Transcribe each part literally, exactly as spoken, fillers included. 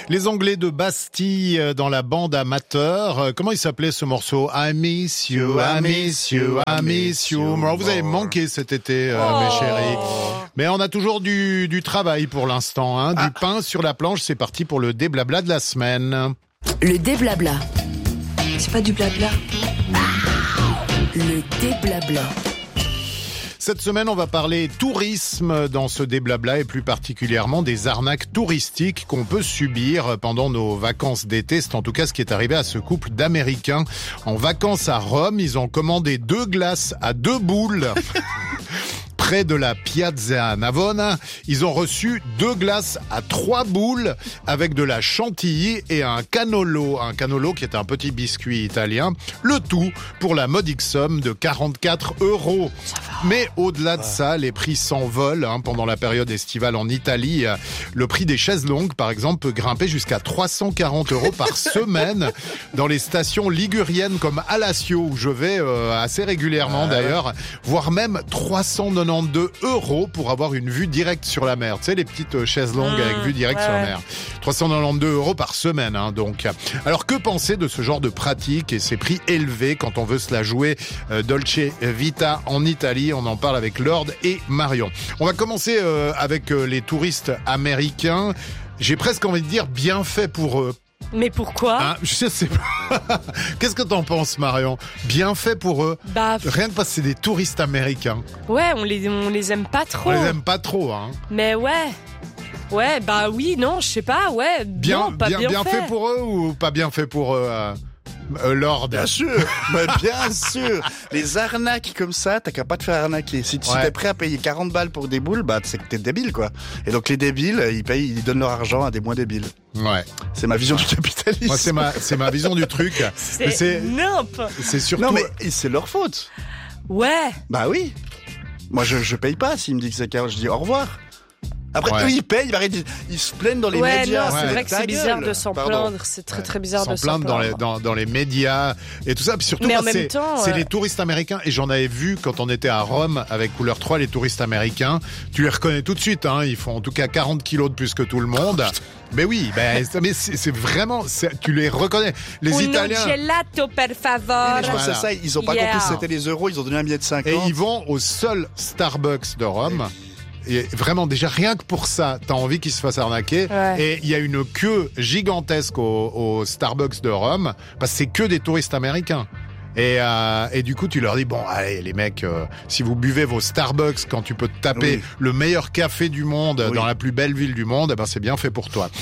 Les Anglais de Bastille dans la bande amateur. Comment il s'appelait ce morceau? I miss you, I miss you, I miss you. Alors, vous avez manqué cet été, euh, oh. mes chéris. Mais on a toujours du, du travail pour l'instant. Hein. Du ah. pain sur la planche, c'est parti pour le déblabla de la semaine. Le déblabla. C'est pas du blabla. Le déblabla. Cette semaine, on va parler tourisme dans ce déblabla et plus particulièrement des arnaques touristiques qu'on peut subir pendant nos vacances d'été. C'est en tout cas ce qui est arrivé à ce couple d'Américains. En vacances à Rome, ils ont commandé deux glaces à deux boules. Près de la Piazza Navona, ils ont reçu deux glaces à trois boules avec de la chantilly et un cannolo. Un cannolo qui est un petit biscuit italien. Le tout pour la modique somme de quarante-quatre euros. Mais au-delà de ça, les prix s'envolent hein, pendant la période estivale en Italie. Le prix des chaises longues, par exemple, peut grimper jusqu'à trois cent quarante euros par semaine dans les stations liguriennes comme Alassio, où je vais euh, assez régulièrement d'ailleurs, voire même trois cent quatre-vingt-douze euros pour avoir une vue directe sur la mer. Tu sais, les petites chaises longues mmh, avec vue directe ouais. sur la mer. trois cent quatre-vingt-douze euros par semaine, hein, donc. Alors, que penser de ce genre de pratique et ces prix élevés quand on veut se la jouer euh, Dolce Vita en Italie? On en parle avec Lord et Marion. On va commencer euh, avec euh, les touristes américains. J'ai presque envie de dire bien fait pour eux. Mais pourquoi hein, je sais pas. Qu'est-ce que t'en penses, Marion? Bien fait pour eux. Bah, rien que parce que c'est des touristes américains. Ouais, on les, on les aime pas trop. On les aime pas trop, hein. Mais ouais. Ouais, bah oui, non, je sais pas, ouais. Bien, non, pas bien, bien, bien fait. fait pour eux ou pas bien fait pour eux euh... Euh, Lord. Bien sûr, bah, bien sûr. Les arnaques comme ça, t'as qu'à pas te faire arnaquer. Si, ouais. si t'es prêt à payer quarante balles pour des boules, bah c'est que t'es débile, quoi. Et donc les débiles, ils payent, ils donnent leur argent à des moins débiles. Ouais. C'est ma vision du capitalisme. Moi, c'est ma, c'est ma vision du truc. C'est, c'est nimp. C'est surtout. Non, mais c'est leur faute. Ouais. Bah oui. Moi, je, je paye pas. S'ils me disent que c'est caro, je dis au revoir. Après, ouais. eux, ils payent, ils, ils se plaignent dans les ouais, médias. Non, c'est ouais. vrai que c'est bizarre de s'en Pardon. plaindre. C'est très, très bizarre de s'en plaindre. Dans les, dans, dans les médias et tout ça. Puis surtout, mais en c'est, même temps, c'est euh... les touristes américains. Et j'en avais vu quand on était à Rome avec Couleur trois, les touristes américains. Tu les reconnais tout de suite, hein. Ils font en tout cas quarante kilos de plus que tout le monde. Mais oui, ben, mais c'est, c'est vraiment, c'est, tu les reconnais. Les Un Italiens. gelato, per favore. Oui, mais je pense voilà. à ça, ils ont pas yeah. compris que c'était les euros, ils ont donné un billet de cinquante. Et ils vont au seul Starbucks de Rome. Et vraiment, déjà, rien que pour ça, t'as envie qu'ils se fassent arnaquer. Ouais. Et il y a une queue gigantesque au, au Starbucks de Rome, parce que c'est que des touristes américains. Et, euh, et du coup, tu leur dis, bon, allez, les mecs, euh, si vous buvez vos Starbucks quand tu peux te taper oui. le meilleur café du monde oui. dans la plus belle ville du monde, eh ben, c'est bien fait pour toi.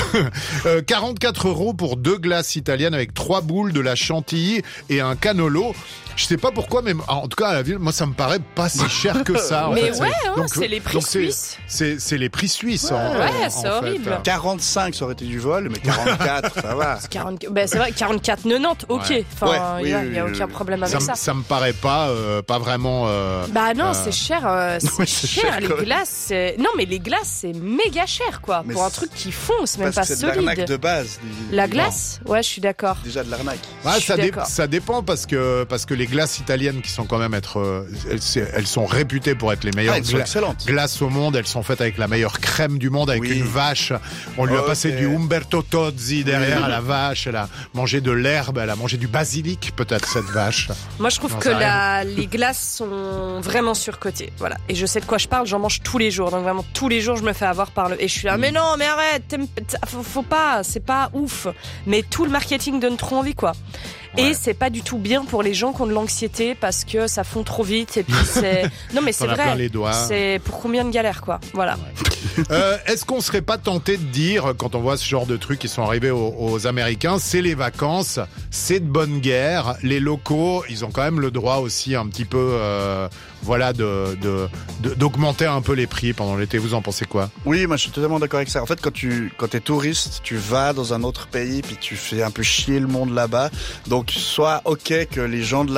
euh, quarante-quatre euros pour deux glaces italiennes avec trois boules, de la chantilly et un cannolo. Je sais pas pourquoi, mais en tout cas, à la ville, moi, ça me paraît pas si cher que ça. En mais fait. ouais, c'est, hein, donc, c'est les prix donc suisses. C'est, c'est, c'est les prix suisses. Ouais, en, ouais en, c'est en horrible. Fait. quarante-cinq, ça aurait été du vol, mais quarante-quatre, ça va. C'est, quarante, ben c'est vrai, quarante-quatre quatre-vingt-dix, ok. Ouais. Enfin, ouais, il oui, n'y a, oui, a aucun oui. problème avec ça. ça. Ça me paraît pas, euh, pas vraiment. Euh, bah non, euh... c'est cher. Euh, c'est, ouais, c'est cher, cher les glaces. C'est... Non, mais les glaces, c'est méga cher, quoi. Mais pour un truc qui fond, c'est même pas c'est solide. C'est de l'arnaque de base. Les... La glace, ouais, je suis d'accord. Déjà de l'arnaque. Ah, ça, dé- ça dépend parce que parce que les glaces italiennes qui sont quand même être, euh, elles, elles sont réputées pour être les meilleures ah, gla- glaces au monde. Elles sont faites avec la meilleure crème du monde, avec oui. une vache. On lui a okay. passé du Umberto Tozzi derrière oui. à la vache. Elle a mangé de l'herbe, elle a mangé du basilic, peut-être cette vache. Moi, je trouve non, que la, les glaces sont vraiment surcotées. Voilà. Et je sais de quoi je parle. J'en mange tous les jours. Donc vraiment tous les jours, je me fais avoir par le. Et je suis là, mm. mais non, mais arrête, faut, faut pas, c'est pas ouf. Mais tout le marketing donne trop envie, quoi. Ouais. Et c'est pas du tout bien pour les gens qui ont de l'anxiété parce que ça fond trop vite et puis c'est non mais c'est vrai les doigts. C'est pour combien de galères quoi voilà. Ouais. euh, est-ce qu'on serait pas tenté de dire quand on voit ce genre de trucs qui sont arrivés aux, aux Américains, c'est les vacances, c'est de bonne guerre, les locaux ils ont quand même le droit aussi un petit peu euh, voilà de, de, de d'augmenter un peu les prix pendant l'été. Vous en pensez quoi? Oui, moi je suis totalement d'accord avec ça. En fait quand tu quand t'es touriste, tu vas dans un autre pays puis tu fais un peu chier le monde là-bas. Donc soit ok que les gens de là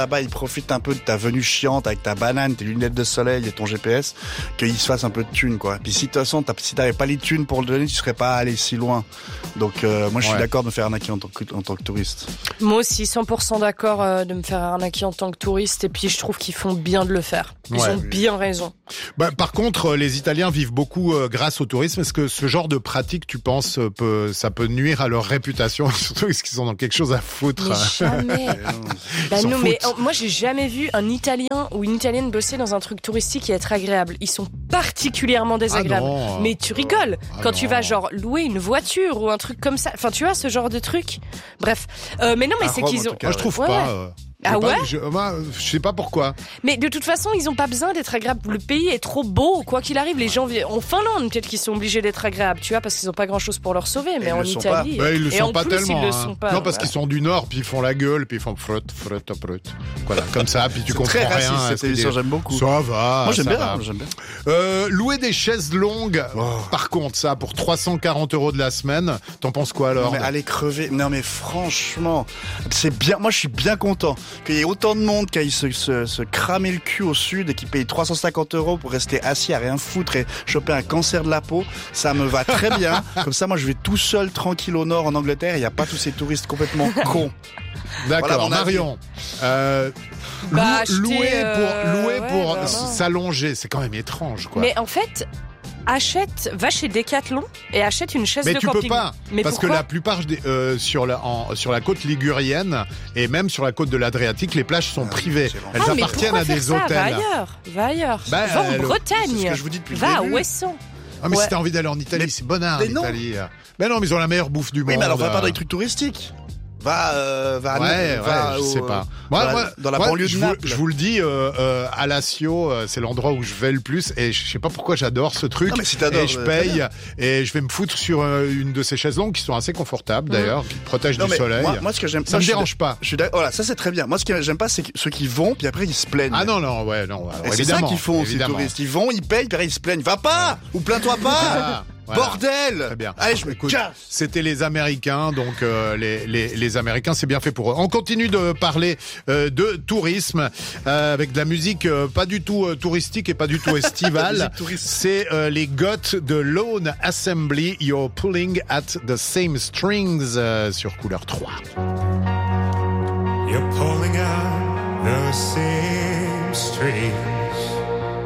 là-bas, ils profitent un peu de ta venue chiante avec ta banane, tes lunettes de soleil et ton G P S, qu'ils se fassent un peu de thunes, quoi. Puis si de toute façon, t'as, si t'avais pas les thunes pour le donner, tu serais pas allé si loin. Donc euh, moi, je suis Ouais. d'accord de me faire arnaquer en tant que, en tant que touriste. Moi aussi, cent pour cent d'accord euh, de me faire arnaquer en tant que touriste. Et puis, je trouve qu'ils font bien de le faire. Ils Ouais. ont bien raison. Bah, par contre, les Italiens vivent beaucoup euh, grâce au tourisme. Est-ce que ce genre de pratique, tu penses, euh, peut, ça peut nuire à leur réputation, surtout parce qu'ils en ont quelque chose à foutre? Mais jamais. Bah Ils s'en non, mais foutent. euh, moi j'ai jamais vu un Italien ou une Italienne bosser dans un truc touristique et être agréable. Ils sont particulièrement désagréables. Ah non. Mais tu rigoles Ah quand tu non. vas genre louer une voiture ou un truc comme ça. Enfin, tu vois ce genre de truc. Bref, euh, mais non, mais À c'est Rome, qu'ils en ont. tout cas. Moi, je trouve Ouais, pas. ouais. euh, je sais Ah pas, ouais je, moi, je sais pas pourquoi. Mais de toute façon, ils ont pas besoin d'être agréables. Le pays est trop beau, quoi qu'il arrive. Les gens vi- en Finlande, peut-être qu'ils sont obligés d'être agréables, tu vois, parce qu'ils ont pas grand chose pour leur sauver. Mais ils en le sont Italie, Bah, ils le et sont en pas plus, tellement. ils le hein. sont pas. Non, parce Ouais. qu'ils sont du Nord, puis ils font la gueule, puis ils font frotte, frotte, frotte. Voilà, comme ça, puis tu C'est comprends très rien. raciste, à cette ce qu'ils émission, disent. j'aime beaucoup. Ça va. Moi, j'aime ça bien, va. j'aime bien. Euh, louer des chaises longues, Oh. par contre, ça, pour trois cent quarante euros de la semaine, t'en penses quoi alors? Non mais allez crever. Non mais franchement, c'est bien. Moi je suis bien content qu'il y ait autant de monde qui aille se, se, se cramer le cul au sud et qui paye trois cent cinquante euros pour rester assis à rien foutre et choper un cancer de la peau. Ça me va très bien. Comme ça, moi je vais tout seul tranquille au nord en Angleterre. Il n'y a pas tous ces touristes complètement cons. D'accord, Voilà mon avis. Marion. Euh, Bah, lou- acheter, louer euh, pour, louer ouais, pour bah, s- non. s'allonger, c'est quand même étrange, quoi. Mais en fait, achète, va chez Decathlon et achète une chaise Mais de tu peux camping. pas, Mais parce que pourquoi la plupart des, euh, sur la en- sur la côte ligurienne et même sur la côte de l'Adriatique, les plages sont Ah, privées. c'est long. Elles Ah, mais appartiennent pourquoi à faire des ça Va hôtels. ailleurs, va ailleurs. Bah, va en le- C'est ce Bretagne. que je vous dis depuis le Va à début. Ouessant. Ah mais Ouais. si t'as envie d'aller en Italie, Mais- c'est bonheur mais en non. Italie. Mais non, mais ils ont la meilleure bouffe du monde. Oui mais alors va pas dans euh. les trucs touristiques. Va, euh, va, à- Ouais, va ouais, je au- sais pas. dans Moi, la- moi, dans la moi, banlieue de je vous, Naples. je vous le dis, euh, euh, Alassio, euh, c'est l'endroit où je vais le plus et je sais pas pourquoi j'adore ce truc. Non, mais si t'adores, et je euh, très paye bien. et je vais me foutre sur euh, une de ces chaises longues qui sont assez confortables d'ailleurs, qui protègent Non, du mais soleil. Moi, moi, ce que j'aime, Ça moi, me je suis dérange pas. Je suis d'accord. Voilà, ça c'est très bien. Moi, ce que j'aime pas, c'est que ceux qui vont, puis après ils se plaignent. Ah non, non, ouais, non. alors, Et c'est ça évidemment, qu'ils font, ces évidemment. touristes. Ils vont, ils payent, puis après ils se plaignent. Va pas! Ou plains-toi pas! Voilà, voilà. Bordel! Très bien. Allez, je me Écoute, casse! c'était les Américains, donc euh, les, les, les Américains, c'est bien fait pour eux. On continue de parler euh, de tourisme euh, avec de la musique euh, pas du tout euh, touristique et pas du tout estivale. Musique touriste. C'est euh, les Goths de Lone Assembly, You're Pulling at the Same Strings euh, sur Couleur trois. You're pulling out the same string.